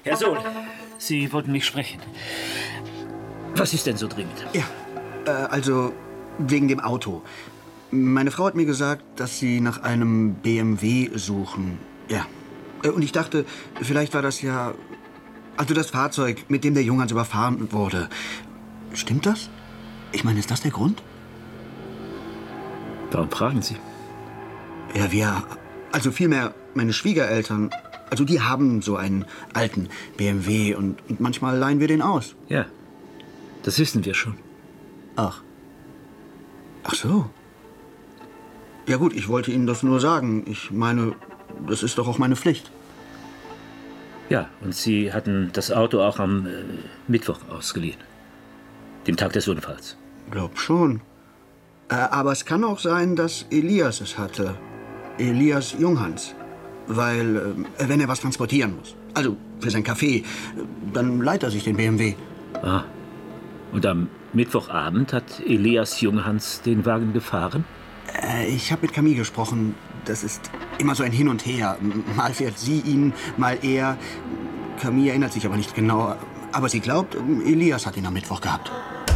Herr Sohl, Sie wollten mich sprechen. Was ist denn so dringend? Ja, also wegen dem Auto. Meine Frau hat mir gesagt, dass Sie nach einem BMW suchen. Ja. Und ich dachte, vielleicht war das ja... Also das Fahrzeug, mit dem der Junghans überfahren wurde. Stimmt das? Ich meine, ist das der Grund? Warum fragen Sie? Ja, also vielmehr meine Schwiegereltern. Also die haben so einen alten BMW und manchmal leihen wir den aus. Ja, das wissen wir schon. Ach so. Ja gut, ich wollte Ihnen das nur sagen. Ich meine, das ist doch auch meine Pflicht. Ja, und Sie hatten das Auto auch am Mittwoch ausgeliehen. Dem Tag des Unfalls. Glaub schon. Aber es kann auch sein, dass Elias es hatte. Elias Junghans. Weil, wenn er was transportieren muss, also für sein Café, dann leiht er sich den BMW. Ah. Und am Mittwochabend hat Elias Junghans den Wagen gefahren? Ich habe mit Camille gesprochen. Das ist immer so ein Hin und Her. Mal fährt sie ihn, mal er. Camille erinnert sich aber nicht genau. Aber sie glaubt, Elias hat ihn am Mittwoch gehabt.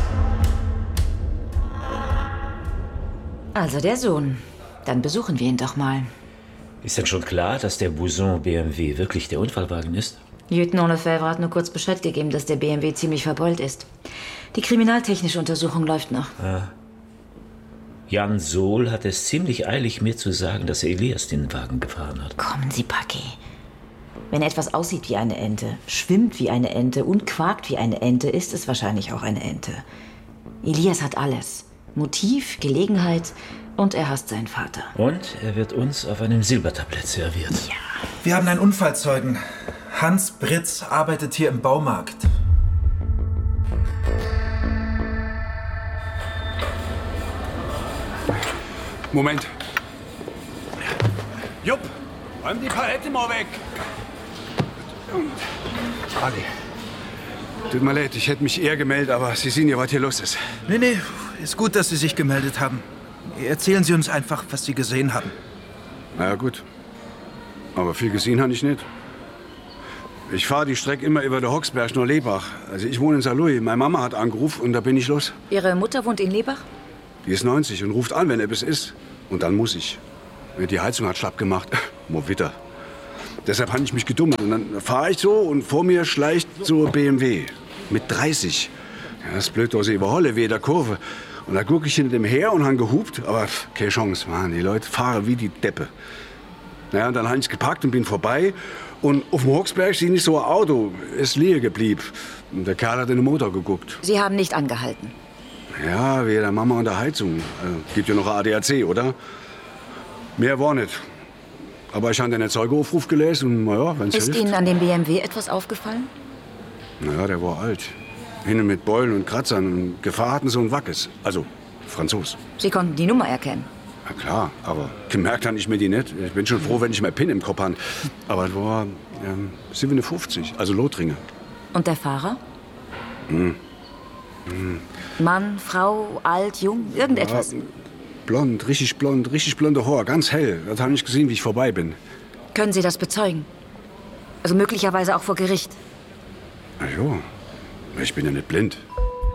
Also der Sohn. Dann besuchen wir ihn doch mal. Ist denn schon klar, dass der Bouson BMW wirklich der Unfallwagen ist? Lieutenant Lefebvre hat nur kurz Bescheid gegeben, dass der BMW ziemlich verbeult ist. Die kriminaltechnische Untersuchung läuft noch. Jan Sohl hat es ziemlich eilig, mir zu sagen, dass Elias den Wagen gefahren hat. Kommen Sie, Paquet. Wenn etwas aussieht wie eine Ente, schwimmt wie eine Ente und quakt wie eine Ente, ist es wahrscheinlich auch eine Ente. Elias hat alles. Motiv, Gelegenheit und er hasst seinen Vater. Und er wird uns auf einem Silbertablett serviert. Ja. Wir haben einen Unfallzeugen. Hans Britz arbeitet hier im Baumarkt. Moment. Jupp, räum die Palette mal weg. Ali, tut mir leid, ich hätte mich eher gemeldet, aber Sie sehen ja, was hier los ist. Nee, ist gut, dass Sie sich gemeldet haben. Erzählen Sie uns einfach, was Sie gesehen haben. Na ja, gut. Aber viel gesehen habe ich nicht. Ich fahre die Strecke immer über der Hoxberg nach Lebach. Also ich wohne in Saarlouis. Meine Mama hat angerufen und da bin ich los. Ihre Mutter wohnt in Lebach? Die ist 90 und ruft an, wenn etwas ist. Und dann muss ich. Die Heizung hat schlapp gemacht. Witter. Deshalb habe ich mich gedummelt. Und dann fahre ich so und vor mir schleicht so ein BMW. Mit 30. Ja, das ist blöd, dass ich überholle, wie in der Kurve. Und da gucke ich hinter dem her und habe gehupt. Aber keine Chance, Mann. Die Leute fahren wie die Deppe. Naja, und dann habe ich gepackt und bin vorbei. Und auf dem Hochsberg sehe ich so ein Auto. Ist leer geblieben. Und der Kerl hat in den Motor geguckt. Sie haben nicht angehalten. Ja, wie der Mama und der Heizung. Gibt ja noch ein ADAC, oder? Mehr war nicht. Aber ich habe den Zeugeaufruf gelesen und naja, wenn's hilft. Ist Ihnen an dem BMW etwas aufgefallen? Naja, der war alt. Hinten mit Beulen und Kratzern. Und Gefahr hatten so ein Wackes. Also, Franzos. Sie konnten die Nummer erkennen. Na klar, aber gemerkt habe ich mir die nicht. Ich bin schon froh, wenn ich mehr PIN im Kopf habe. Aber es war 57, also Lothringe. Und der Fahrer? Mann, Frau, alt, jung, irgendetwas? Ja, blond, richtig blonde Haar, ganz hell. Das habe ich gesehen, wie ich vorbei bin. Können Sie das bezeugen? Also möglicherweise auch vor Gericht. Na ja, ich bin ja nicht blind.